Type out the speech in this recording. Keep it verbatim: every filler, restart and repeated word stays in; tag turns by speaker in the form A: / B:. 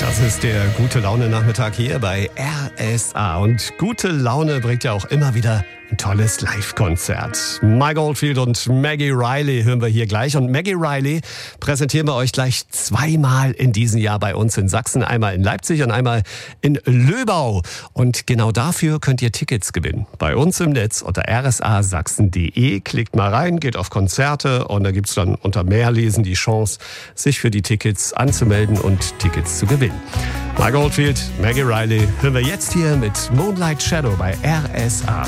A: Das ist der Gute-Laune-Nachmittag hier bei R S A. Und gute Laune bringt ja auch immer wieder ein tolles Live-Konzert. Mike Oldfield und Maggie Reilly hören wir hier gleich. Und Maggie Reilly präsentieren wir euch gleich zweimal in diesem Jahr bei uns in Sachsen. Einmal in Leipzig und einmal in Löbau. Und genau dafür könnt ihr Tickets gewinnen. Bei uns im Netz unter r s a sachsen punkt d e. Klickt mal rein, geht auf Konzerte und da gibt's dann unter Mehrlesen die Chance, sich für die Tickets anzumelden und Tickets zu gewinnen. Mike Oldfield, Maggie Reilly hören wir jetzt hier mit Moonlight Shadow bei R S A.